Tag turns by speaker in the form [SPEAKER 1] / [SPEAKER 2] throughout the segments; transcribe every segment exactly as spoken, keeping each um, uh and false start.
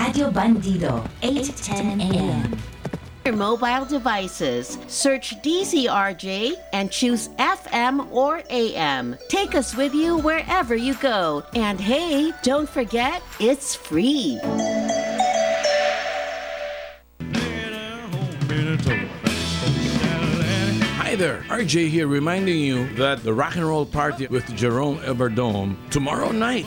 [SPEAKER 1] Radio Bandido, eight to ten a.m.
[SPEAKER 2] Your mobile devices. Search D Z R J and choose F M or A M. Take us with you wherever you go. And hey, don't forget, it's free.
[SPEAKER 3] Hi there, R J here reminding you that the Rock and Roll Party with Jerome Everdome tomorrow night.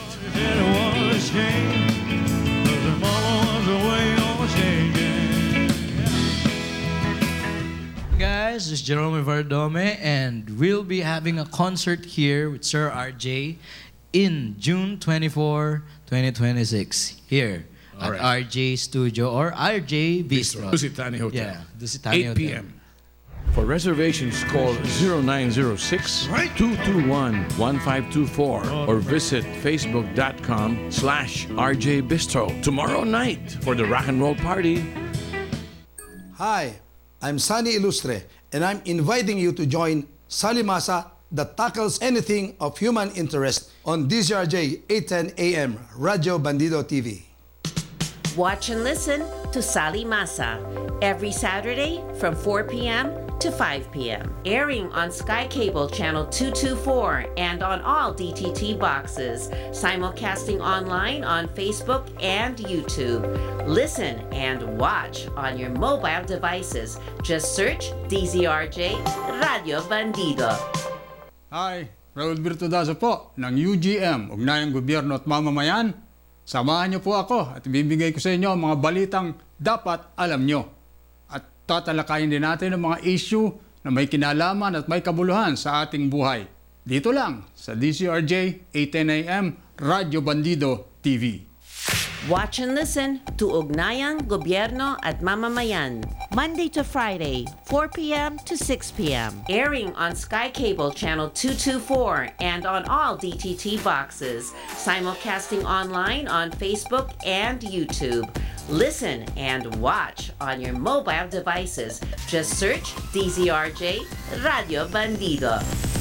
[SPEAKER 4] Guys, this is Jerome Everdome, and we'll be having a concert here with Sir R J in June twenty-fourth, twenty twenty-six here
[SPEAKER 3] All
[SPEAKER 4] at
[SPEAKER 3] right.
[SPEAKER 4] R J Studio or R J Bistro.
[SPEAKER 3] Dusitani Hotel.
[SPEAKER 4] Yeah, Dusitani
[SPEAKER 3] eight
[SPEAKER 4] Hotel.
[SPEAKER 3] p.m. For reservations, call zero nine zero six, two two one, one five two four or visit facebook.com slash RJ Bistro tomorrow night for the Rock and Roll Party.
[SPEAKER 5] Hi, I'm Sunny Ilustre, and I'm inviting you to join Salimasa that tackles anything of human interest on D Z R J eight ten a.m. Radio Bandido T V.
[SPEAKER 2] Watch and listen to Sali Masa every Saturday from four p.m. to five p.m. Airing on Sky Cable Channel two twenty-four and on all D T T boxes. Simulcasting online on Facebook and YouTube. Listen and watch on your mobile devices. Just search D Z R J Radio Bandido.
[SPEAKER 6] Hi, Raul Virtudazo po ng U G M, Ugnayang Gobyerno at Mamamayan. Samahan niyo po ako at ibibigay ko sa inyo ang mga balitang dapat alam niyo. At tatalakayin din natin ang mga issue na may kinalaman at may kabuluhan sa ating buhay. Dito lang sa D Z R J eight ten a.m. Radio Bandido T V.
[SPEAKER 2] Watch and listen to Ugnayang Gobyerno at Mamamayan. Monday to Friday, four p.m. to six p.m. Airing on Sky Cable Channel two twenty-four and on all D T T boxes. Simulcasting online on Facebook and YouTube. Listen and watch on your mobile devices. Just search D Z R J Radio Bandido.